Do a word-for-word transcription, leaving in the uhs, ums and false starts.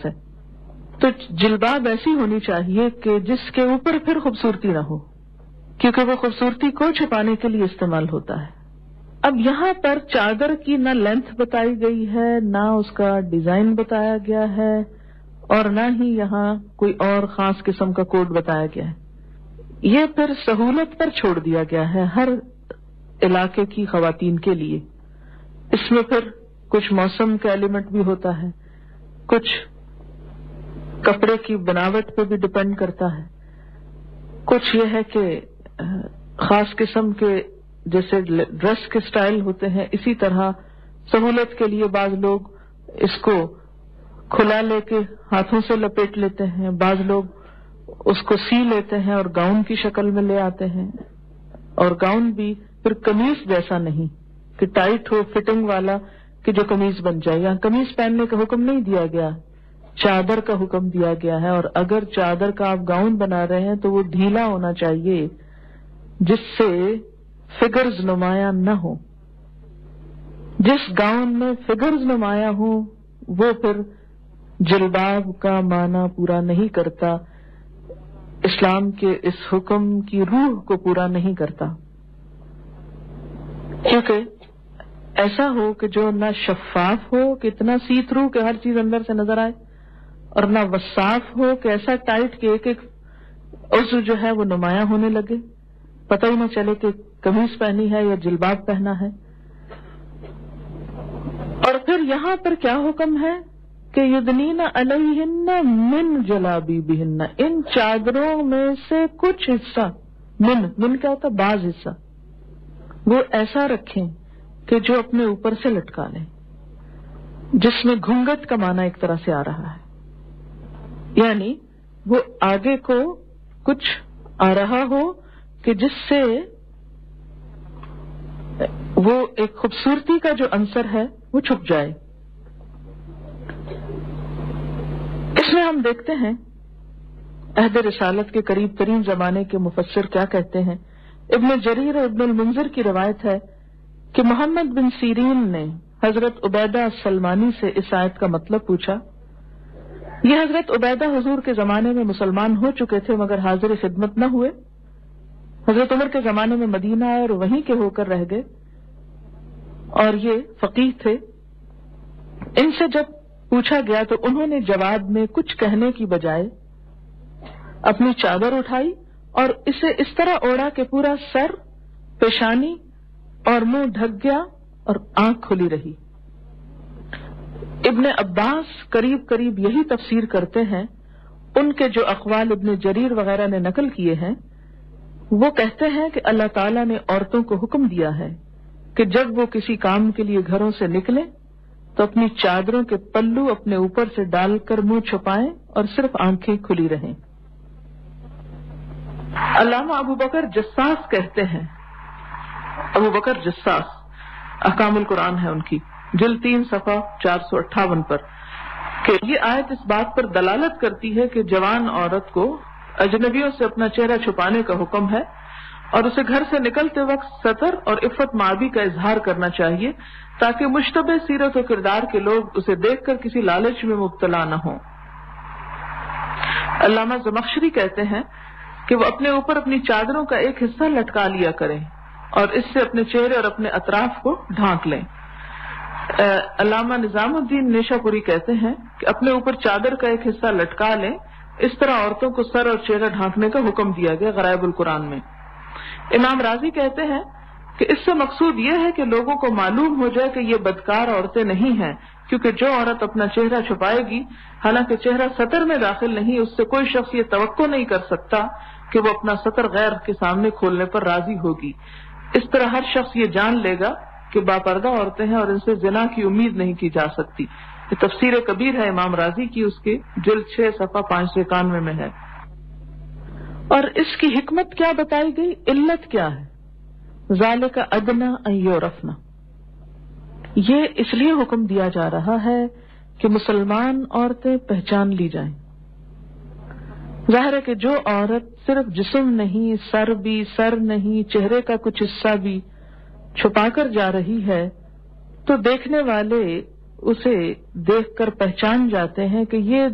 ہے. تو جلباب ایسی ہونی چاہیے کہ جس کے اوپر پھر خوبصورتی نہ ہو، کیونکہ وہ خوبصورتی کو چھپانے کے لیے استعمال ہوتا ہے. اب یہاں پر چادر کی نہ لینتھ بتائی گئی ہے، نہ اس کا ڈیزائن بتایا گیا ہے، اور نہ ہی یہاں کوئی اور خاص قسم کا کوڈ بتایا گیا ہے. یہ پھر سہولت پر چھوڑ دیا گیا ہے ہر علاقے کی خواتین کے لیے. اس میں پھر کچھ موسم کا ایلیمنٹ بھی ہوتا ہے، کچھ کپڑے کی بناوٹ پہ بھی ڈپینڈ کرتا ہے، کچھ یہ ہے کہ خاص قسم کے جیسے ڈریس کے سٹائل ہوتے ہیں، اسی طرح سہولت کے لیے بعض لوگ اس کو کھلا لے کے ہاتھوں سے لپیٹ لیتے ہیں، بعض لوگ اس کو سی لیتے ہیں اور گاؤن کی شکل میں لے آتے ہیں. اور گاؤن بھی پھر قمیص جیسا نہیں کہ ٹائٹ ہو فٹنگ والا کہ جو قمیص بن جائے. یہاں قمیص پہننے کا حکم نہیں دیا گیا، چادر کا حکم دیا گیا ہے. اور اگر چادر کا آپ گاؤن بنا رہے ہیں تو وہ ڈھیلا ہونا چاہیے جس سے فگرز نمایاں نہ ہو. جس گاؤن میں فگرز نمایاں ہوں وہ پھر جلباب کا معنی پورا نہیں کرتا، اسلام کے اس حکم کی روح کو پورا نہیں کرتا. کیونکہ ایسا ہو کہ جو نہ شفاف ہو کہ اتنا سی تھرو کہ ہر چیز اندر سے نظر آئے، اور نہ وصاف ہو کہ ایسا ٹائٹ کہ ایک ایک عضو جو ہے وہ نمایاں ہونے لگے، پتہ ہی نہ چلے کہ قمیص پہنی ہے یا جلباب پہنا ہے. اور پھر یہاں پر کیا حکم ہے کہ یدنین علیہن من جلابیبہن، ان چادروں میں سے کچھ حصہ، من من کیا ہوتا ہے؟ بعض حصہ وہ ایسا رکھیں کہ جو اپنے اوپر سے لٹکا لیں، جس میں گھونگٹ کا معنی ایک طرح سے آ رہا ہے. یعنی وہ آگے کو کچھ آ رہا ہو کہ جس سے وہ ایک خوبصورتی کا جو عنصر ہے وہ چھپ جائے. اس میں ہم دیکھتے ہیں عہد رسالت کے قریب ترین زمانے کے مفسر کیا کہتے ہیں. ابن جریر اور ابن المنذر کی روایت ہے کہ محمد بن سیرین نے حضرت عبیدہ سلمانی سے اس آیت کا مطلب پوچھا. یہ حضرت عبیدہ حضور کے زمانے میں مسلمان ہو چکے تھے مگر حاضر خدمت نہ ہوئے. حضرت عمر کے زمانے میں مدینہ آئے اور وہیں کے ہو کر رہ گئے، اور یہ فقیہ تھے. ان سے جب پوچھا گیا تو انہوں نے جواب میں کچھ کہنے کی بجائے اپنی چادر اٹھائی اور اسے اس طرح اوڑا کہ پورا سر، پیشانی اور منہ ڈھک گیا اور آنکھ کھلی رہی. ابن عباس قریب قریب یہی تفسیر کرتے ہیں. ان کے جو اقوال ابن جریر وغیرہ نے نقل کیے ہیں وہ کہتے ہیں کہ اللہ تعالیٰ نے عورتوں کو حکم دیا ہے کہ جب وہ کسی کام کے لیے گھروں سے نکلیں تو اپنی چادروں کے پلو اپنے اوپر سے ڈال کر منہ چھپائیں اور صرف آنکھیں کھلی رہیں. علامہ ابو بکر جساس کہتے ہیں، ابو بکر جساس، احکام القرآن ہے ان کی، جلد تین صفحہ چار سو اٹھاون پر، کہ یہ آیت اس بات پر دلالت کرتی ہے کہ جوان عورت کو اجنبیوں سے اپنا چہرہ چھپانے کا حکم ہے اور اسے گھر سے نکلتے وقت ستر اور عفت مابی کا اظہار کرنا چاہیے تاکہ مشتبہ سیرت و کردار کے لوگ اسے دیکھ کر کسی لالچ میں مبتلا نہ ہوں. علامہ زمخشری کہتے ہیں کہ وہ اپنے اوپر اپنی چادروں کا ایک حصہ لٹکا لیا کریں اور اس سے اپنے چہرے اور اپنے اطراف کو ڈھانک لیں. علامہ نظام الدین نیشا پوری کہتے ہیں کہ اپنے اوپر چادر کا ایک حصہ لٹکا لیں، اس طرح عورتوں کو سر اور چہرہ ڈھانکنے کا حکم دیا گیا غرائب القرآن میں. امام راضی کہتے ہیں کہ اس سے مقصود یہ ہے کہ لوگوں کو معلوم ہو جائے کہ یہ بدکار عورتیں نہیں ہیں، کیونکہ جو عورت اپنا چہرہ چھپائے گی حالانکہ چہرہ سطر میں داخل نہیں، اس سے کوئی شخص یہ توقع نہیں کر سکتا کہ وہ اپنا سطر غیر کے سامنے کھولنے پر راضی ہوگی. اس طرح ہر شخص یہ جان لے گا کہ باپردہ عورتیں ہیں اور ان سے زنا کی امید نہیں کی جا سکتی. یہ تفسیر کبیر ہے امام راضی کی، اس کے جلد چھ صفحہ پانچ سو اکانوے میں ہے. اور اس کی حکمت کیا بتائی گئی، علت کیا ہے؟ ذالک ادنی ان یعرفن، یہ اس لیے حکم دیا جا رہا ہے کہ مسلمان عورتیں پہچان لی جائیں. ظاہر ہے کہ جو عورت صرف جسم نہیں، سر بھی، سر نہیں، چہرے کا کچھ حصہ بھی چھپا کر جا رہی ہے تو دیکھنے والے اسے دیکھ کر پہچان جاتے ہیں کہ یہ